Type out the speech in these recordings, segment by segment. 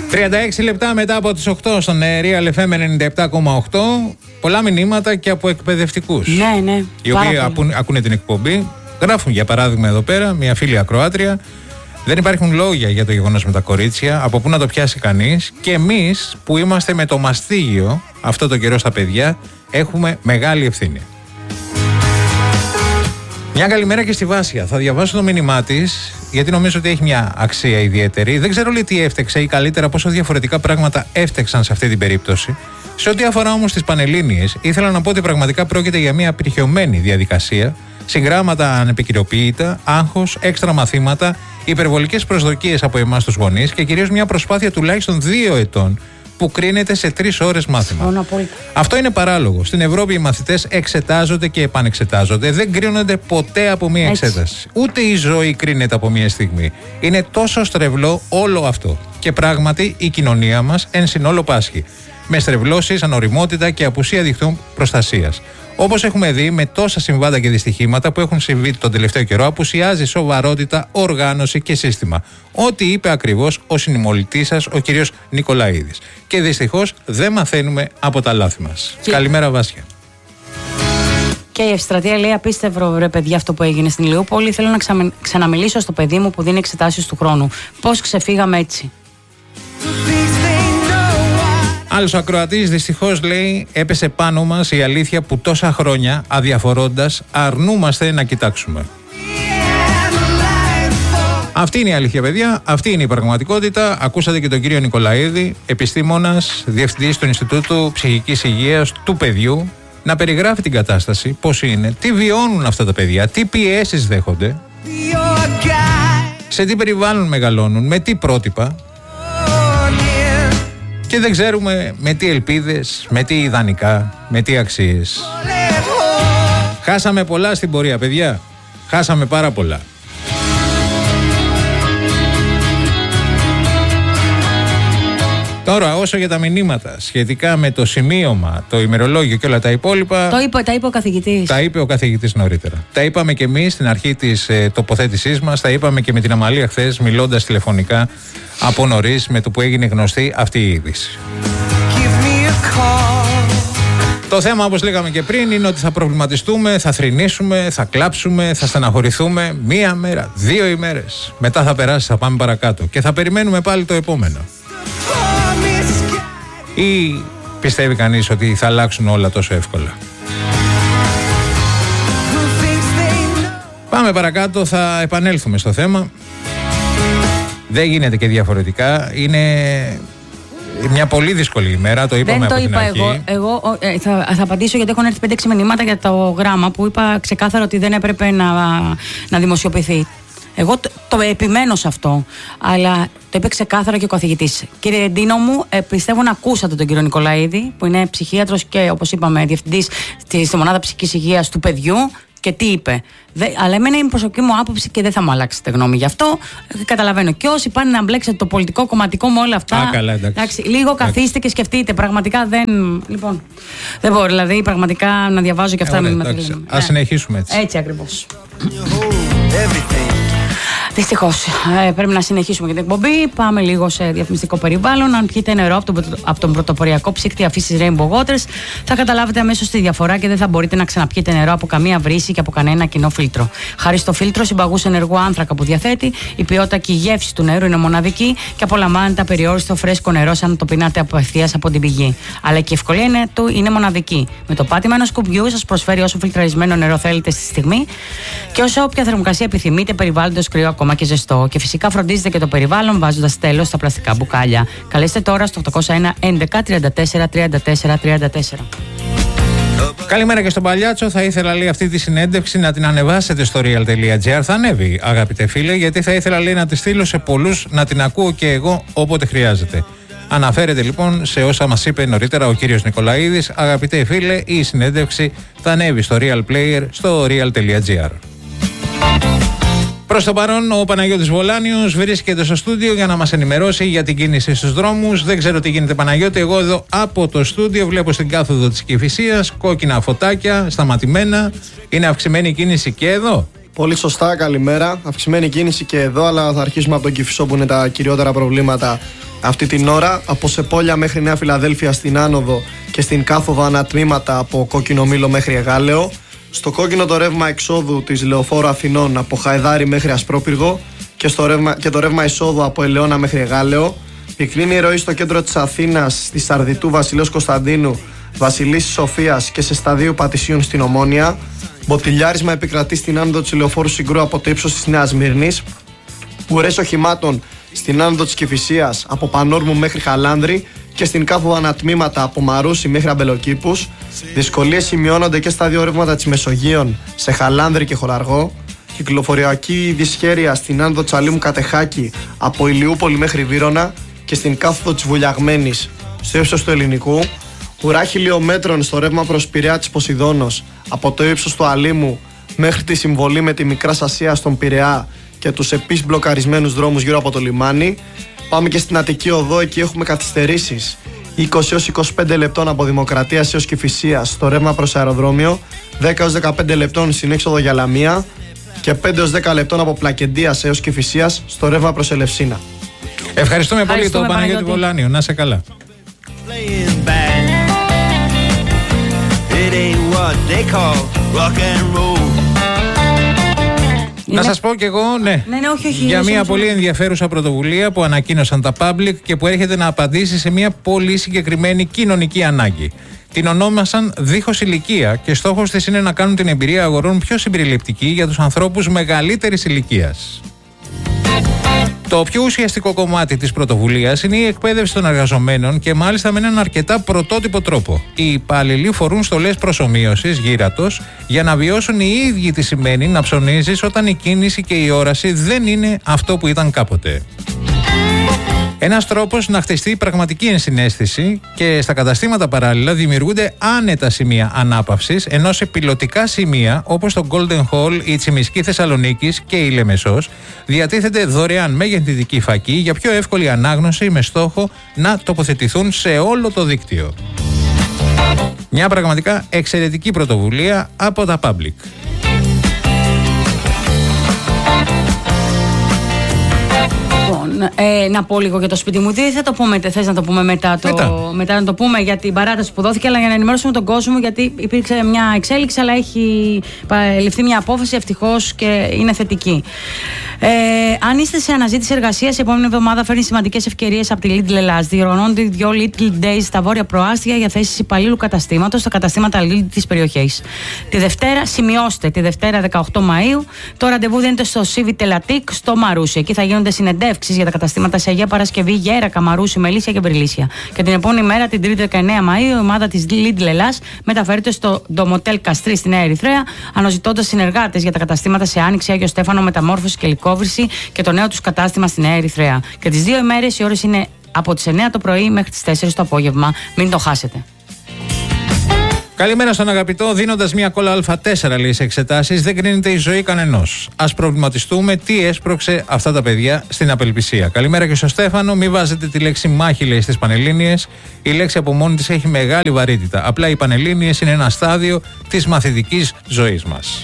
36 λεπτά μετά από τις 8 στον Real FM 97,8. Πολλά μηνύματα και από εκπαιδευτικούς. Ναι. Οι οποίοι ακούνε την εκπομπή. Γράφουν για παράδειγμα εδώ πέρα μια φίλη ακροάτρια. Δεν υπάρχουν λόγια για το γεγονός με τα κορίτσια. Από πού να το πιάσει κανείς. Και εμείς που είμαστε με το μαστίγιο αυτό το καιρό στα παιδιά, έχουμε μεγάλη ευθύνη. Μια καλημέρα και στη Βάσια. Θα διαβάσω το μήνυμά της, γιατί νομίζω ότι έχει μια αξία ιδιαίτερη. Δεν ξέρω λέει τι έφτεξε ή καλύτερα πόσο διαφορετικά πράγματα έφτεξαν σε αυτή την περίπτωση. Σε ό,τι αφορά όμως τις Πανελλήνιες, ήθελα να πω ότι πραγματικά πρόκειται για μια απειρχαιωμένη διαδικασία. Συγγράμματα ανεπικυροποίητα, άγχος, έξτρα μαθήματα, υπερβολικές προσδοκίες από εμάς τους γονείς και κυρίως μια προσπάθεια τουλάχιστον 2 ετών που κρίνεται σε 3 ώρες μάθημα. Αυτό είναι παράλογο. Στην Ευρώπη οι μαθητές εξετάζονται και επανεξετάζονται. Δεν κρίνονται ποτέ από μία εξέταση. Ούτε η ζωή κρίνεται από μία στιγμή. Είναι τόσο στρεβλό όλο αυτό. Και πράγματι η κοινωνία μας εν συνόλο πάσχει. Με στρεβλώσεις, ανοριμότητα και απουσία δικτύων προστασίας. Όπως έχουμε δει με τόσα συμβάντα και δυστυχήματα που έχουν συμβεί τον τελευταίο καιρό, απουσιάζει σοβαρότητα, οργάνωση και σύστημα. Ό,τι είπε ακριβώς ο συνημολητής σας, ο κύριος Νικολαίδης. Και δυστυχώς δεν μαθαίνουμε από τα λάθη μας. Καλημέρα, Βάσια. Και η Ευστρατεία λέει: απίστευτο ρε παιδιά αυτό που έγινε στην Ηλιούπολη. Θέλω να ξαναμιλήσω στο παιδί μου που δίνει εξετάσεις του χρόνου. Πώς ξεφύγαμε έτσι. Άλλος ακροατής δυστυχώς λέει: έπεσε πάνω μας η αλήθεια που τόσα χρόνια αδιαφορώντας αρνούμαστε να κοιτάξουμε. Αυτή είναι η αλήθεια, παιδιά. Αυτή είναι η πραγματικότητα. Ακούσατε και τον κύριο Νικολαίδη, επιστήμονας, διευθυντής του Ινστιτούτου Ψυχικής Υγείας του Παιδιού, να περιγράφει την κατάσταση, πώς είναι, τι βιώνουν αυτά τα παιδιά, τι πιέσεις δέχονται, σε τι περιβάλλον μεγαλώνουν, με τι πρότυπα. Και δεν ξέρουμε με τι ελπίδες, με τι ιδανικά, με τι αξίες. Χάσαμε πολλά στην πορεία, παιδιά. Χάσαμε πάρα πολλά. Τώρα, όσο για τα μηνύματα σχετικά με το σημείωμα, το ημερολόγιο και όλα τα υπόλοιπα. Τα είπε ο καθηγητής. Τα είπε ο καθηγητής νωρίτερα. Τα είπαμε και εμείς στην αρχή της τοποθέτησής μας. Τα είπαμε και με την Αμαλία χθες, μιλώντας τηλεφωνικά από νωρίς, με το που έγινε γνωστή αυτή η είδηση. Το θέμα, όπως λέγαμε και πριν, είναι ότι θα προβληματιστούμε, θα θρηνήσουμε, θα κλάψουμε, θα στεναχωρηθούμε 1 μέρα, 2 ημέρες. Μετά θα περάσει, θα πάμε παρακάτω και θα περιμένουμε πάλι το επόμενο. Ή πιστεύει κανείς ότι θα αλλάξουν όλα τόσο εύκολα? Πάμε παρακάτω, θα επανέλθουμε στο θέμα. Δεν γίνεται και διαφορετικά. Είναι μια πολύ δύσκολη ημέρα, το είπαμε από την αρχή. Εγώ θα απαντήσω, γιατί έχουν έρθει 5-6 μηνύματα για το γράμμα που είπα ξεκάθαρα ότι δεν έπρεπε να δημοσιοποιηθεί. Εγώ το επιμένω σε αυτό, αλλά το είπε ξεκάθαρα και ο καθηγητής. Κύριε Ντίνο μου, πιστεύω να ακούσατε τον κύριο Νικολαίδη, που είναι ψυχίατρος και, όπως είπαμε, διευθυντής στη μονάδα ψυχικής υγείας του παιδιού, και τι είπε. Αλλά εμένα είναι η προσωπική μου άποψη και δεν θα μου αλλάξετε γνώμη γι' αυτό. Καταλαβαίνω. Και όσοι πάνε να μπλέξετε το πολιτικό, κομματικό με όλα αυτά. Καλά, εντάξει. Λίγο καθίστε και σκεφτείτε. Πραγματικά δεν. Λοιπόν, δεν μπορώ δηλαδή πραγματικά να διαβάζω και αυτά. Ας συνεχίσουμε έτσι. Έτσι ακριβώς. Δυστυχώς, πρέπει να συνεχίσουμε για την εκπομπή. Πάμε λίγο σε διαφημιστικό περιβάλλον. Αν πιείτε νερό από τον πρωτοποριακό ψύκτη αφήσης Rainbow Waters, θα καταλάβετε αμέσως τη διαφορά και δεν θα μπορείτε να ξαναπιείτε νερό από καμία βρύση και από κανένα κοινό φίλτρο. Χάρη στο φίλτρο συμπαγούς ενεργού άνθρακα που διαθέτει, η ποιότητα και η γεύση του νερού είναι μοναδική και απολαμβάνετε απεριόριστο φρέσκο νερό σαν να το πινάτε απευθείας από την πηγή. Αλλά και η ευκολία του είναι μοναδική. Με το πάτημα ενός κουμπιού σας προσφέρει όσο φιλτραρισμένο νερό θέλετε στη στιγμή και όσο όποια θερμοκρασία επιθυμείτε, περιβάλλοντος κρύο ακόμα και ζεστό. Και φυσικά φροντίζετε και το περιβάλλον βάζοντας τέλος στα πλαστικά μπουκάλια. Καλέστε τώρα στο 801 11 34 34 34. Καλημέρα και στον Παλιάτσο. Θα ήθελα, λέει, αυτή τη συνέντευξη να την ανεβάσετε στο real.gr. Θα ανέβει, αγαπητέ φίλε, γιατί θα ήθελα, λέει, να τη στείλω σε πολλούς, να την ακούω και εγώ όποτε χρειάζεται. Αναφέρεται λοιπόν σε όσα μας είπε νωρίτερα ο κύριος Νικολαίδης. Αγαπητέ φίλε, η συνέντευξη θα ανέβει στο Real Player στο real.gr. Προς το παρόν, ο Παναγιώτης Βολάνιος βρίσκεται στο στούντιο για να μας ενημερώσει για την κίνηση στους δρόμους. Δεν ξέρω τι γίνεται, Παναγιώτη. Εγώ εδώ από το στούντιο βλέπω στην κάθοδο της Κηφισίας κόκκινα φωτάκια σταματημένα. Είναι αυξημένη η κίνηση και εδώ. Πολύ σωστά, καλημέρα. Αυξημένη κίνηση και εδώ, αλλά θα αρχίσουμε από τον Κηφισό που είναι τα κυριότερα προβλήματα αυτή την ώρα. Από Σεπόλια μέχρι Νέα Φιλαδέλφια στην άνοδο και στην κάθοδο ανατμήματα από Κόκκινο Μήλο μέχρι Εγάλεο. Στο κόκκινο το ρεύμα εξόδου της Λεωφόρου Αθηνών από Χαϊδάρι μέχρι Ασπρόπυργο και το ρεύμα εισόδου από Ελαιώνα μέχρι Εγάλεο. Πυκνή η ροή στο κέντρο της Αθήνας, στη Σαρδιτού, Βασιλέως Κωνσταντίνου, Βασιλίσσης Σοφίας και σε σταδίου Πατησίων στην Ομόνια. Μποτιλιάρισμα επικρατεί στην άνοδο της Λεωφόρου Συγκρού από το ύψος της Νέας Μύρνης. Ουρές οχημάτων στην άνοδο της Κηφισίας από Πανόρμου μέχρι Χαλάνδρη και στην κάθοδο ανατμήματα από Μαρούσι μέχρι Αμπελοκήπους. Δυσκολίες σημειώνονται και στα δύο ρεύματα της Μεσογείων σε Χαλάνδρη και Χωραργό. Κυκλοφοριακή δυσχέρεια στην άνοδο Τσαλίμου Κατεχάκη από Ηλιούπολη μέχρι Βύρωνα και στην κάθοδο της Βουλιαγμένης στο ύψος του Ελληνικού. Ουρά χιλιόμετρων στο ρεύμα προς Πειραιά της Ποσειδώνος από το ύψος του Αλήμου μέχρι τη συμβολή με τη Μικρά Ασία στον Πειραιά και τους επίσης μπλοκαρισμένους δρόμους γύρω από το λιμάνι. Πάμε και στην Αττική Οδό, εκεί έχουμε καθυστερήσεις 20-25 λεπτών από Δημοκρατίας έως Κηφισίας στο ρεύμα προς αεροδρόμιο, 10-15 λεπτών στην έξοδο για Λαμία και 5-10 λεπτών από Πλακεντίας έως Κηφισίας στο ρεύμα προς Ελευσίνα. Ευχαριστούμε πολύ τον Παναγιώτη Βολάνιο. Να σε καλά. Να σας πω κι εγώ, ναι, όχι, για μια πολύ ενδιαφέρουσα πρωτοβουλία που ανακοίνωσαν τα Public και που έρχεται να απαντήσει σε μια πολύ συγκεκριμένη κοινωνική ανάγκη. Την ονόμασαν Δίχως Ηλικία και στόχος της είναι να κάνουν την εμπειρία αγορών πιο συμπεριληπτική για τους ανθρώπους μεγαλύτερης ηλικίας. Το πιο ουσιαστικό κομμάτι της πρωτοβουλίας είναι η εκπαίδευση των εργαζομένων και μάλιστα με έναν αρκετά πρωτότυπο τρόπο. Οι υπάλληλοι φορούν στολές προσομοίωσης γύρατος για να βιώσουν οι ίδιοι τι σημαίνει να ψωνίζεις όταν η κίνηση και η όραση δεν είναι αυτό που ήταν κάποτε. Ένας τρόπος να χτιστεί πραγματική ενσυναίσθηση και στα καταστήματα παράλληλα δημιουργούνται άνετα σημεία ανάπαυσης, ενώ σε πιλωτικά σημεία όπως το Golden Hall, η Τσιμισκή Θεσσαλονίκης και η Λεμεσός διατίθεται δωρεάν μεγενθητική φακή για πιο εύκολη ανάγνωση με στόχο να τοποθετηθούν σε όλο το δίκτυο. Μια πραγματικά εξαιρετική πρωτοβουλία από τα Public. Να πω λίγο για το σπίτι μου. Τι θα το πούμε, θες να το πούμε μετά να το πούμε για την παράταση που δόθηκε, αλλά για να ενημερώσουμε τον κόσμο, γιατί υπήρξε μια εξέλιξη, αλλά έχει ληφθεί μια απόφαση ευτυχώς και είναι θετική. Αν είστε σε αναζήτηση εργασίας, η επόμενη εβδομάδα φέρνει σημαντικές ευκαιρίες από τη Lidl Ελλάς. Διοργανώνονται 2 Lidl Days στα βόρεια προάστια για θέσεις υπαλλήλου καταστήματος στα καταστήματα Lidl της περιοχής. Τη Δευτέρα, σημειώστε, τη Δευτέρα 18 Μαΐου, το ραντεβού δίνεται στο Civi Telatik στο Μαρούσι. Εκεί θα γίνονται συνεντεύξεις για τα καταστήματα σε Αγία Παρασκευή, Γέρακα, Μαρούσι, Μελίσια και Βρυλίσια. Και την επόμενη μέρα, την 3η 19 Μαΐου, η ομάδα της Lidl Ελλάς μεταφέρεται στο Ντομοτέλ Καστρί στη Νέα Ερυθρέα, αναζητώντας συνεργάτες για τα καταστήματα σε Άνοιξη, Άγιο Στέφανο, Μεταμόρφωση και Λυκόβρηση και το νέο τους κατάστημα στη Νέα Ερυθρέα. Και τις 2 ημέρες οι ώρες είναι από τις 9 το πρωί μέχρι τις 4 το απόγευμα. Μην το χάσετε. Καλημέρα στον αγαπητό. Δίνοντας μια κόλλα Α4 λέει σε εξετάσεις, δεν κρίνεται η ζωή κανενός. Ας προβληματιστούμε τι έσπρωξε αυτά τα παιδιά στην απελπισία. Καλημέρα και στο Στέφανο. Μην βάζετε τη λέξη μάχη, λέει, στις Πανελλήνιες. Η λέξη από μόνη της έχει μεγάλη βαρύτητα. Απλά οι Πανελλήνιες είναι ένα στάδιο της μαθητικής ζωής μας.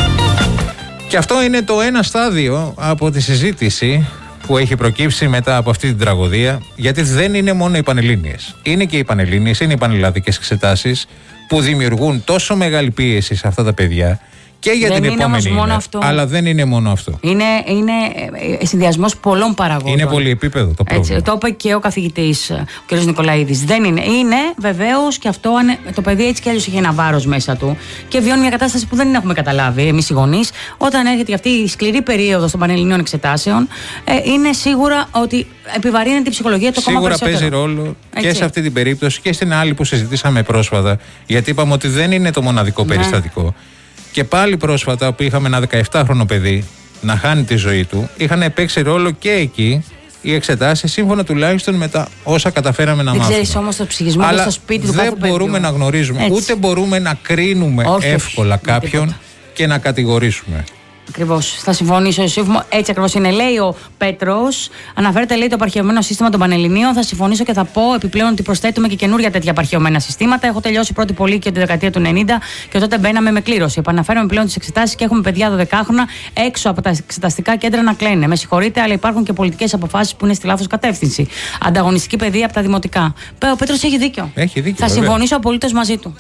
Και αυτό είναι το ένα στάδιο από τη συζήτηση που έχει προκύψει μετά από αυτή την τραγωδία, γιατί δεν είναι μόνο οι Πανελλήνιες. Είναι και οι Πανελλήνιες, είναι οι πανελλαδικές εξετάσεις που δημιουργούν τόσο μεγάλη πίεση σε αυτά τα παιδιά και για δεν την επόμενη ημέρα. Αλλά δεν είναι μόνο αυτό. Είναι συνδυασμός πολλών παραγόντων. Είναι πολυεπίπεδο το πρόβλημα. Έτσι, το είπε και ο καθηγητής, ο κ. Νικολαίδης. Δεν είναι. Είναι βεβαίως και αυτό, το παιδί έτσι κι αλλιώς έχει ένα βάρος μέσα του και βιώνει μια κατάσταση που δεν έχουμε καταλάβει εμείς οι γονείς. Όταν έρχεται αυτή η σκληρή περίοδος των πανελληνίων εξετάσεων, είναι σίγουρα ότι επιβαρύνεται η ψυχολογία του ακόμα περισσότερο. Σίγουρα παίζει ρόλο και σε αυτή την περίπτωση και στην άλλη που συζητήσαμε πρόσφατα, γιατί είπαμε ότι δεν είναι το μοναδικό περιστατικό. Και πάλι πρόσφατα που είχαμε ένα 17χρονο παιδί να χάνει τη ζωή του, είχαν παίξει ρόλο και εκεί οι εξετάσεις, σύμφωνα τουλάχιστον με τα όσα καταφέραμε να μάθουμε. Δεν ξέρεις όμως το ψυχισμό στο σπίτι του κάθε παιδιού. Δεν μπορούμε να γνωρίζουμε, ούτε μπορούμε να κρίνουμε εύκολα κάποιον και να κατηγορήσουμε. Ακριβώς. Θα συμφωνήσω, Ιωσήφ. Έτσι ακριβώς είναι. Λέει ο Πέτρος, αναφέρεται λέει το απαρχαιωμένο σύστημα των Πανελληνίων. Θα συμφωνήσω και θα πω επιπλέον ότι προσθέτουμε και καινούρια τέτοια απαρχαιωμένα συστήματα. Έχω τελειώσει πρώτη πολύκειο τη δεκαετία του 90 και τότε μπαίναμε με κλήρωση. Επαναφέρουμε πλέον τις εξετάσεις και έχουμε παιδιά 12χρονα έξω από τα εξεταστικά κέντρα να κλαίνε. Με συγχωρείτε, αλλά υπάρχουν και πολιτικές αποφάσεις που είναι στη λάθος κατεύθυνση. Ανταγωνιστική παιδεία από τα δημοτικά. Ο Πέτρος έχει δίκιο. Θα συμφωνήσω απολύτως μαζί του.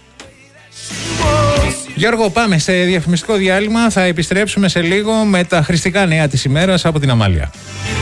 Γιώργο, πάμε σε διαφημιστικό διάλειμμα. Θα επιστρέψουμε σε λίγο με τα χρηστικά νέα της ημέρας από την Αμάλια.